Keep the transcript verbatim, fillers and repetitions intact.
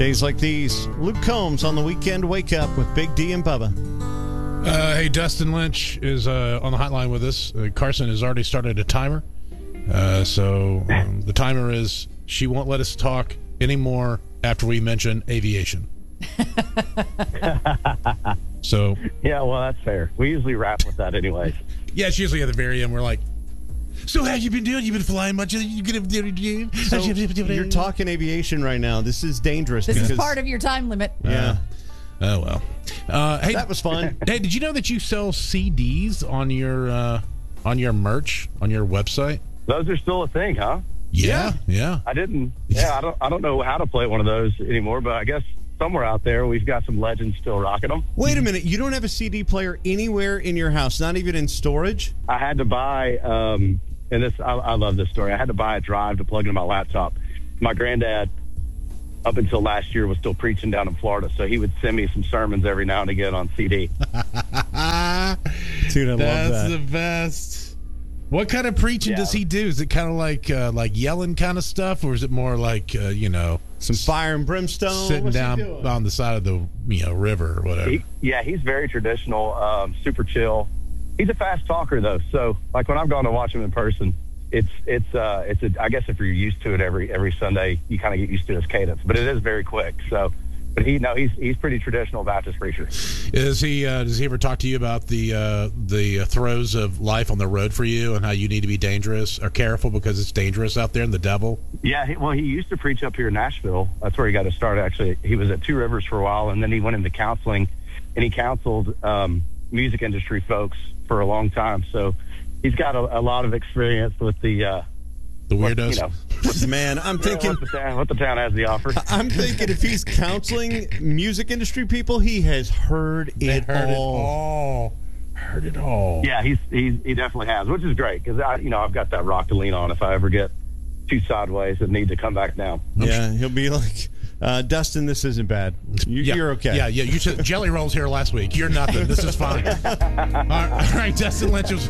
Days like these, Luke Combs on the weekend wake up with Big D and Bubba. Uh, hey, Dustin Lynch is uh, on the hotline with us. Uh, Carson has already started a timer. Uh, so um, the timer is she won't let us talk anymore after we mention aviation. So yeah, well, that's fair. We usually wrap with that anyways. Yeah, it's usually at the very end. We're like, so how you been doing? You been flying much? You gonna so you're talking aviation right now. This is dangerous. This because, is part of your time limit. Yeah. Uh, oh well. Uh, hey, that was fun. Hey, did you know that you sell C Ds on your uh, on your merch on your website? Those are still a thing, huh? Yeah, yeah. I didn't. Yeah, I don't. I don't know how to play one of those anymore, but I guess somewhere out there we've got some legends still rocking them. Wait a minute. You don't have a C D player anywhere in your house, not even in storage? I had to buy, um, and this I, I love this story. I had to buy a drive to plug into my laptop. My granddad, up until last year, was still preaching down in Florida, so he would send me some sermons every now and again on C D. Dude, I That's love that. That's the best. What kind of preaching Yeah. does he do? Is it kind of like uh, like yelling kind of stuff, or is it more like uh, you know some fire and brimstone, sitting What's he down doing? on the side of the you know river or whatever? He, yeah, he's very traditional, um, super chill. He's a fast talker though, so like when I've gone to watch him in person, it's it's uh, it's a, I guess if you're used to it every every Sunday, you kind of get used to his cadence, but it is very quick. So. But he no, he's he's pretty traditional Baptist preacher. Is he? Uh, does he ever talk to you about the uh, the throes of life on the road for you and how you need to be dangerous or careful because it's dangerous out there and the devil? Yeah, he, well, he used to preach up here in Nashville. That's where he got to start. Actually, he was at Two Rivers for a while, and then he went into counseling, and he counseled um, music industry folks for a long time. So he's got a, a lot of experience with the uh, the weirdos. What, you know, Man, I'm yeah, thinking what the, town, what the town has to offer. I'm thinking if he's counseling music industry people, he has heard They it heard all. it all. Heard it all. Yeah, he's, he's he definitely has, which is great because I you know I've got that rock to lean on if I ever get too sideways and need to come back down. Yeah, he'll be like, uh, Dustin, this isn't bad. You, Yeah. You're okay. Yeah, yeah. You said Jelly Rolls here last week. You're nothing. This is fine. all, right, all right, Dustin Lynch was